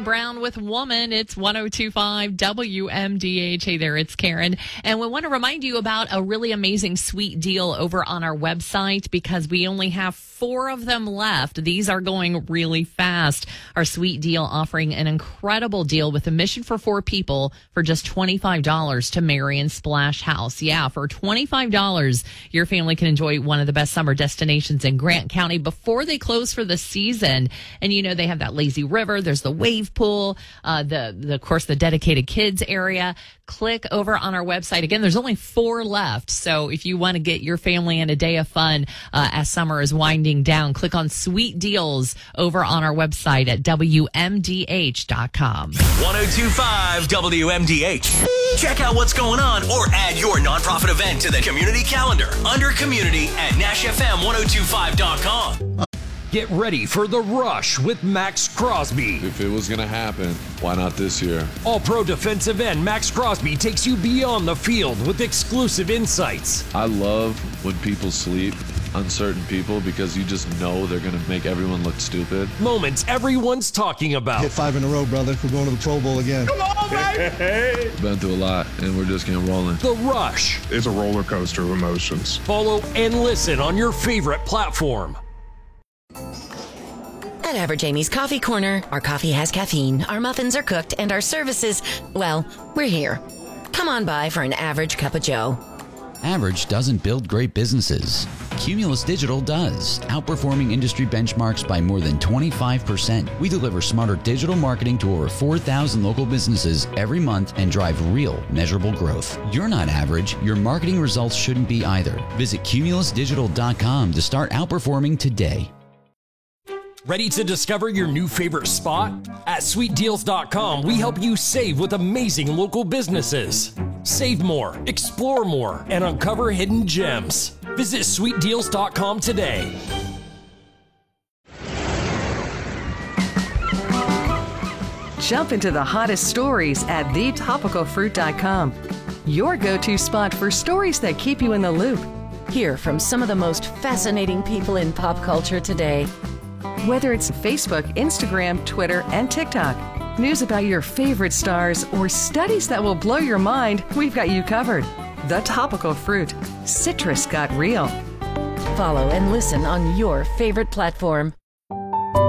Brown with Woman. It's 102.5 WMDH. Hey there, it's Karen. And we want to remind you about a really amazing sweet deal over on our website because we only have 4 of them left. These are going really fast. Our sweet deal offering an incredible deal with a mission for 4 people for just $25 to Marion Splash House. Yeah, for $25, your family can enjoy one of the best summer destinations in Grant County before they close for the season. And you know, they have that lazy river. There's the wave pool, of course, the dedicated kids area. Click over on our website. Again, there's only 4 left. So if you want to get your family in a day of fun as summer is winding down, click on Sweet Deals over on our website at WMDH.com. 102.5 WMDH. Check out what's going on or add your nonprofit event to the community calendar under community at NashFM1025.com. Get ready for The Rush with Max Crosby. If it was going to happen, why not this year? All-pro defensive end Max Crosby takes you beyond the field with exclusive insights. I love when people sleep on certain people because you just know they're going to make everyone look stupid. Moments everyone's talking about. Hit 5 in a row, brother. We're going to the Pro Bowl again. Come on, baby! Been through a lot, and we're just getting rolling. The Rush. It's a roller coaster of emotions. Follow and listen on your favorite platform. At Average Amy's Coffee Corner, our coffee has caffeine, our muffins are cooked, and our services, well, we're here. Come on by for an average cup of joe. Average doesn't build great businesses. Cumulus Digital does, outperforming industry benchmarks by more than 25%. We deliver smarter digital marketing to over 4,000 local businesses every month and drive real, measurable growth. You're not average. Your marketing results shouldn't be either. Visit cumulusdigital.com to start outperforming today. Ready to discover your new favorite spot? At sweetdeals.com, we help you save with amazing local businesses. Save more, explore more, and uncover hidden gems. Visit sweetdeals.com today. Jump into the hottest stories at thetopicalfruit.com. Your go-to spot for stories that keep you in the loop. Hear from some of the most fascinating people in pop culture today. Whether it's Facebook, Instagram, Twitter, and TikTok, news about your favorite stars, or studies that will blow your mind, we've got you covered. The Topical Fruit. Citrus got real. Follow and listen on your favorite platform.